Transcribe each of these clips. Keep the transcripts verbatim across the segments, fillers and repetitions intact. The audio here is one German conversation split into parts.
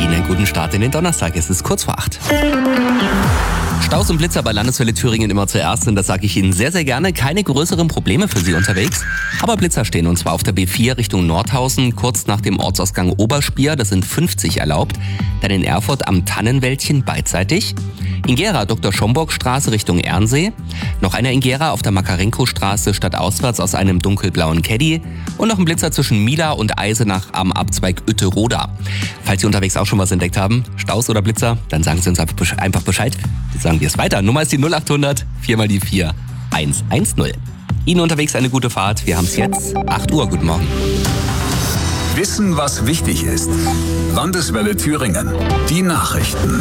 Ihnen einen guten Start in den Donnerstag. Es ist kurz vor acht. Staus und Blitzer bei Landeswelle Thüringen immer zuerst und das sage ich Ihnen sehr, sehr gerne. Keine größeren Probleme für Sie unterwegs. Aber Blitzer stehen und zwar auf der B vier Richtung Nordhausen, kurz nach dem Ortsausgang Oberspier. Das sind fünfzig erlaubt. Dann in Erfurt am Tannenwäldchen beidseitig. In Gera Doktor Schomburg-Straße Richtung Ernsee. Noch einer in Gera auf der Makarenko-Straße stadtauswärts aus einem dunkelblauen Caddy. Und noch ein Blitzer zwischen Mila und Eisenach am Abzweig Uetterode. Falls Sie unterwegs auch schon was entdeckt haben, Staus oder Blitzer, dann sagen Sie uns einfach Bescheid. Jetzt sagen wir es weiter. Nummer ist die null acht hundert, vier mal die vier, eins eins null. Ihnen unterwegs eine gute Fahrt. Wir haben es jetzt, acht Uhr. Guten Morgen. Wissen, was wichtig ist. Landeswelle Thüringen. Die Nachrichten.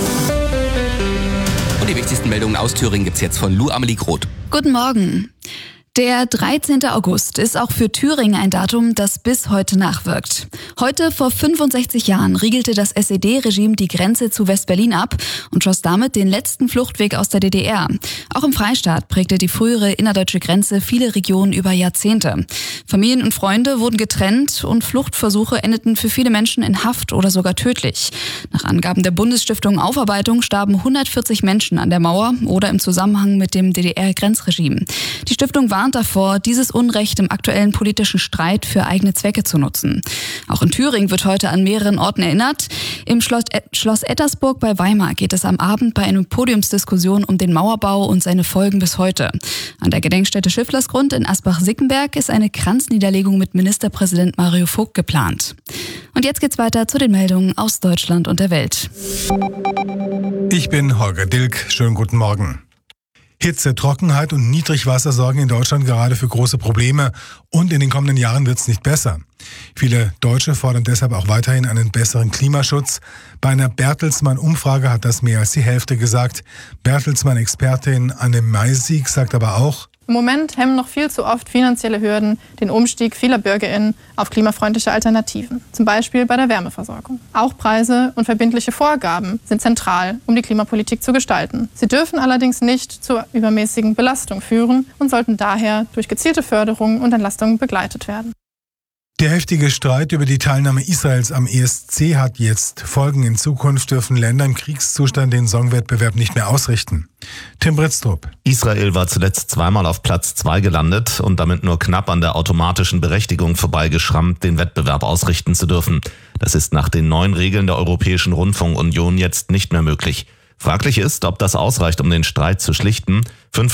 Und die wichtigsten Meldungen aus Thüringen gibt's jetzt von Lou Amelie Groth. Guten Morgen. Der dreizehnte August ist auch für Thüringen ein Datum, das bis heute nachwirkt. Heute vor fünfundsechzig Jahren riegelte das S E D-Regime die Grenze zu West-Berlin ab und schoss damit den letzten Fluchtweg aus der D D R. Auch im Freistaat prägte die frühere innerdeutsche Grenze viele Regionen über Jahrzehnte. Familien und Freunde wurden getrennt und Fluchtversuche endeten für viele Menschen in Haft oder sogar tödlich. Nach Angaben der Bundesstiftung Aufarbeitung starben hundertvierzig Menschen an der Mauer oder im Zusammenhang mit dem D D R-Grenzregime. Die Stiftung warnt davor, dieses Unrecht im aktuellen politischen Streit für eigene Zwecke zu nutzen. Auch in Thüringen wird heute an mehreren Orten erinnert. Im Schloss, Schloss Ettersburg bei Weimar geht es am Abend bei einer Podiumsdiskussion um den Mauerbau und seine Folgen bis heute. An der Gedenkstätte Schifflersgrund in Asbach-Sickenberg ist eine Kranzniederlegung mit Ministerpräsident Mario Vogt geplant. Und jetzt geht's weiter zu den Meldungen aus Deutschland und der Welt. Ich bin Holger Dilk. Schönen guten Morgen. Hitze, Trockenheit und Niedrigwasser sorgen in Deutschland gerade für große Probleme und in den kommenden Jahren wird es nicht besser. Viele Deutsche fordern deshalb auch weiterhin einen besseren Klimaschutz. Bei einer Bertelsmann-Umfrage hat das mehr als die Hälfte gesagt. Bertelsmann-Expertin Anne Meisig sagt aber auch: Im Moment hemmen noch viel zu oft finanzielle Hürden den Umstieg vieler BürgerInnen auf klimafreundliche Alternativen, zum Beispiel bei der Wärmeversorgung. Auch Preise und verbindliche Vorgaben sind zentral, um die Klimapolitik zu gestalten. Sie dürfen allerdings nicht zur übermäßigen Belastung führen und sollten daher durch gezielte Förderung und Entlastungen begleitet werden. Der heftige Streit über die Teilnahme Israels am E S C hat jetzt Folgen. In Zukunft dürfen Länder im Kriegszustand den Songwettbewerb nicht mehr ausrichten. Tim Britztrup. Israel war zuletzt zweimal auf Platz zwei gelandet und damit nur knapp an der automatischen Berechtigung vorbeigeschrammt, den Wettbewerb ausrichten zu dürfen. Das ist nach den neuen Regeln der Europäischen Rundfunkunion jetzt nicht mehr möglich. Fraglich ist, ob das ausreicht, um den Streit zu schlichten. Fünf